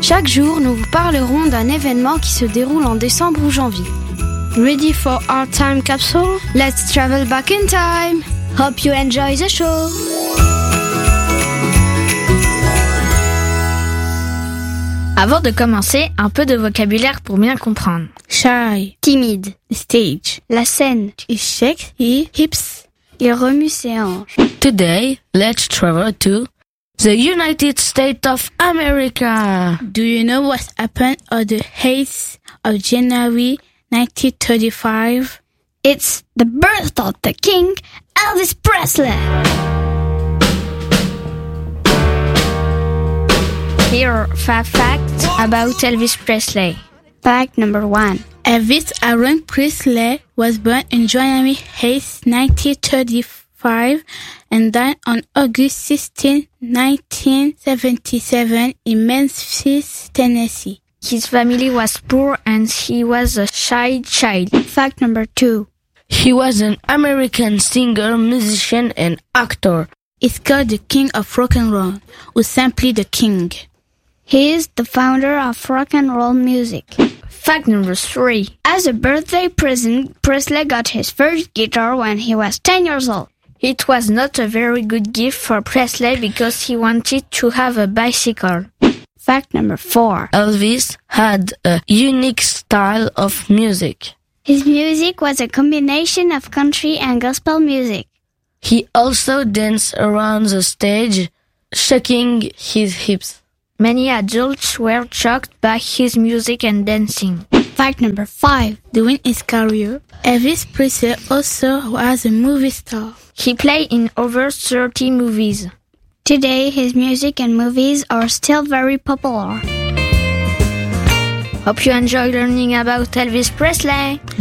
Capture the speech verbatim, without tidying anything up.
Chaque jour, nous vous parlerons d'un événement qui se déroule en décembre ou janvier. Ready for our time capsule? Let's travel back in time. Hope you enjoy the show. Avant de commencer, un peu de vocabulaire pour bien comprendre. Shy, Timide. stage, La scène. il shake his hips. Il remue ses hanches. Today, let's travel to the United States of America. Do you know what happened on the eighth of January nineteen thirty-five? It's the birth of the king, Elvis Presley. Here are five facts about Elvis Presley. Fact number one. Elvis Aaron Presley was born on January eighth, nineteen thirty-five and died on August sixteenth, nineteen seventy-seven in Memphis, Tennessee. His family was poor and he was a shy child. Fact number two. He was an American singer, musician, and actor. He's called the King of Rock and Roll, or simply the King. He is the founder of rock and roll music. Fact number three. As a birthday present, Presley got his first guitar when he was ten years old. It was not a very good gift for Presley because he wanted to have a bicycle. Fact number four. Elvis had a unique style of music. His music was a combination of country and gospel music. He also danced around the stage, shaking his hips. Many adults were shocked by his music and dancing. Fact number five. During his career, Elvis Presley also was a movie star. He played in over thirty movies. Today, his music and movies are still very popular. Hope you enjoy learning about Elvis Presley.